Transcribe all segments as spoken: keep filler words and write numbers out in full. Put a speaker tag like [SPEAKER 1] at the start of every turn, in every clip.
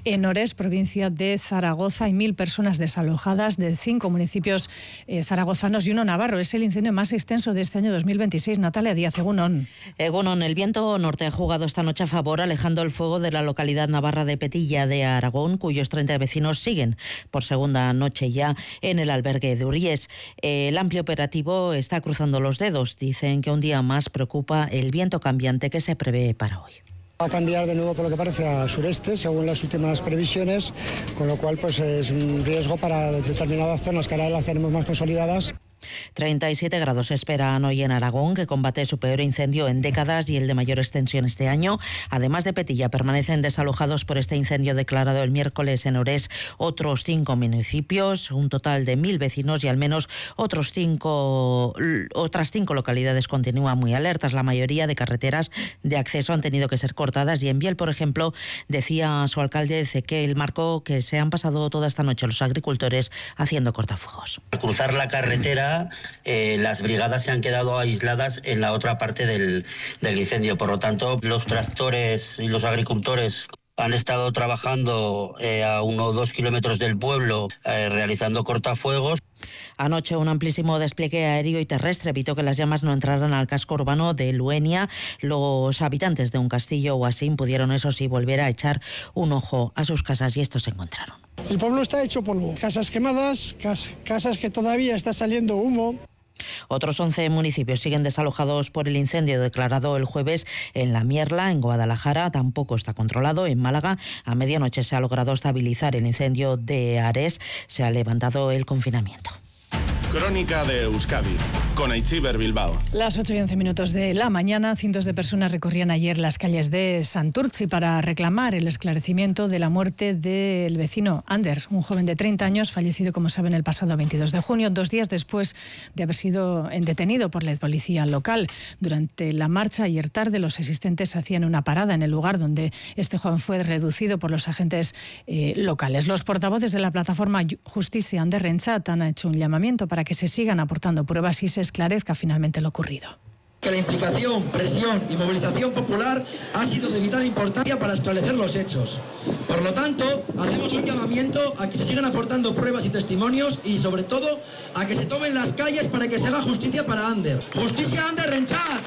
[SPEAKER 1] En Orés, provincia de Zaragoza, hay mil personas desalojadas de cinco municipios eh, zaragozanos y uno navarro. Es el incendio más extenso de este año dos mil veintiséis. Natalia Díaz, Egunon.
[SPEAKER 2] Egunon, el viento norte ha jugado esta noche a favor, alejando el fuego de la localidad navarra de Petilla de Aragón, cuyos treinta vecinos siguen por segunda noche ya en el albergue de Uries. El amplio operativo está cruzando los dedos. Dicen que un día más preocupa el viento cambiante que se prevé para hoy.
[SPEAKER 3] Va a cambiar de nuevo, por lo que parece, a sureste, según las últimas previsiones, con lo cual pues es un riesgo para determinadas zonas que ahora las tenemos más consolidadas.
[SPEAKER 2] treinta y siete grados esperan hoy en Aragón, que combate su peor incendio en décadas y el de mayor extensión este año. Además de Petilla, permanecen desalojados por este incendio declarado el miércoles en Orés otros cinco municipios, un total de mil vecinos y al menos otros cinco, otras cinco localidades continúan muy alertas. La mayoría de carreteras de acceso han tenido que ser cortadas y en Biel, por ejemplo, decía su alcalde Ezequiel Marco que se han pasado toda esta noche los agricultores haciendo cortafuegos.
[SPEAKER 4] Al cruzar la carretera, Eh, las brigadas se han quedado aisladas en la otra parte del, del incendio. Por lo tanto, los tractores y los agricultores han estado trabajando eh, a unos dos kilómetros del pueblo eh, realizando cortafuegos.
[SPEAKER 2] Anoche un amplísimo despliegue aéreo y terrestre evitó que las llamas no entraran al casco urbano de Luenia. Los habitantes de un castillo o así pudieron, eso sí, volver a echar un ojo a sus casas y estos se encontraron.
[SPEAKER 5] El pueblo está hecho polvo, casas quemadas, cas- casas que todavía está saliendo humo.
[SPEAKER 2] Otros once municipios siguen desalojados por el incendio declarado el jueves en La Mierla, en Guadalajara. Tampoco está controlado. En Málaga, a medianoche se ha logrado estabilizar el incendio de Ares. Se ha levantado el confinamiento.
[SPEAKER 6] Crónica de Euskadi, con Aitziber Bilbao.
[SPEAKER 1] Las ocho y once minutos de la mañana, cientos de personas recorrían ayer las calles de Santurtzi para reclamar el esclarecimiento de la muerte del vecino Ander, un joven de treinta años, fallecido, como saben, el pasado veintidós de junio, dos días después de haber sido detenido por la policía local. Durante la marcha ayer tarde, los asistentes hacían una parada en el lugar donde este joven fue reducido por los agentes eh, locales. Los portavoces de la plataforma Justicia Anderrentzat han hecho un llamamiento para que se sigan aportando pruebas y se esclarezca finalmente lo ocurrido.
[SPEAKER 7] Que la implicación, presión y movilización popular ha sido de vital importancia para esclarecer los hechos. Por lo tanto, hacemos un llamamiento a que se sigan aportando pruebas y testimonios y, sobre todo, a que se tomen las calles para que se haga justicia para Ander. ¡Justicia Anderrentzat!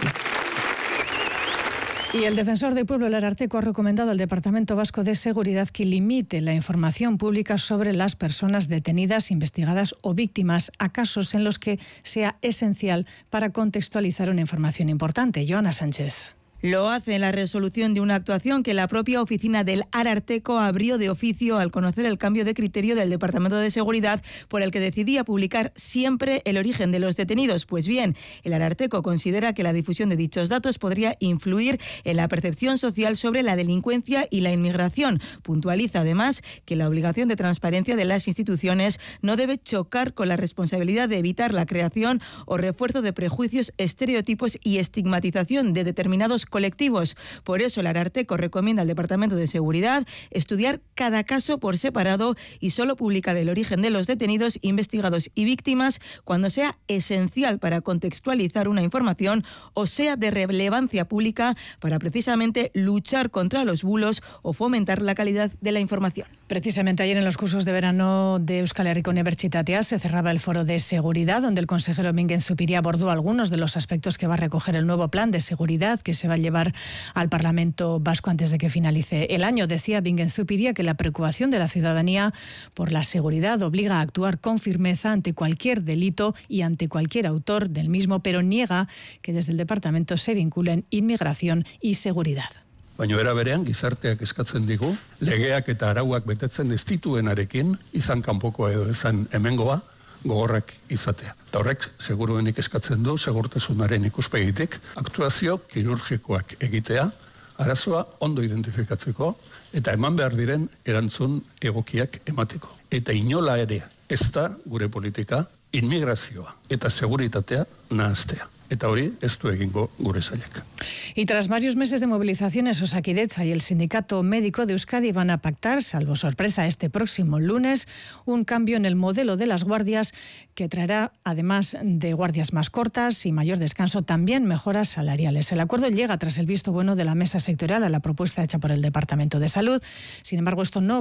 [SPEAKER 1] Y el defensor del pueblo, el Ararteko, ha recomendado al Departamento Vasco de Seguridad que limite la información pública sobre las personas detenidas, investigadas o víctimas a casos en los que sea esencial para contextualizar una información importante. Joana Sánchez.
[SPEAKER 8] Lo hace en la resolución de una actuación que la propia oficina del Ararteko abrió de oficio al conocer el cambio de criterio del Departamento de Seguridad por el que decidía publicar siempre el origen de los detenidos. Pues bien, el Ararteko considera que la difusión de dichos datos podría influir en la percepción social sobre la delincuencia y la inmigración. Puntualiza además que la obligación de transparencia de las instituciones no debe chocar con la responsabilidad de evitar la creación o refuerzo de prejuicios, estereotipos y estigmatización de determinados colectivos. Por eso el Ararteko recomienda al Departamento de Seguridad estudiar cada caso por separado y solo publicar el origen de los detenidos, investigados y víctimas cuando sea esencial para contextualizar una información o sea de relevancia pública para precisamente luchar contra los bulos o fomentar la calidad de la información.
[SPEAKER 1] Precisamente ayer en los cursos de verano de Euskal Herriko Unibertsitatea se cerraba el foro de seguridad, donde el consejero Bingen Zupiria abordó algunos de los aspectos que va a recoger el nuevo plan de seguridad que se va a llevar al Parlamento Vasco antes de que finalice el año. Decía Bingen Zupiria que la preocupación de la ciudadanía por la seguridad obliga a actuar con firmeza ante cualquier delito y ante cualquier autor del mismo, pero niega que desde el departamento se vinculen inmigración y seguridad.
[SPEAKER 9] Baina era berean gizarteak eskatzen digu, legeak eta arauak betetzen ez dituenarekin, izan kanpokoa edo izan hemengoa, gogorrak izatea. Eta horrek, seguruenik eskatzen du, segurtasunaren ikuspegitik, aktuazio kirurgikoak egitea, arazoa ondo identifikatzeko, eta eman behar diren erantzun egokiak emateko. Eta inola ere, ez da gure politika, inmigrazioa eta seguritatea nahaztea. Eta hori ez du egingo gure sailak.
[SPEAKER 1] Y tras varios meses de movilizaciones, Osakidetza y el Sindicato Médico de Euskadi van a pactar, salvo sorpresa, este próximo lunes, un cambio en el modelo de las guardias que traerá, además de guardias más cortas y mayor descanso, también mejoras salariales. El acuerdo llega tras el visto bueno de la mesa sectorial a la propuesta hecha por el Departamento de Salud. Sin embargo, esto no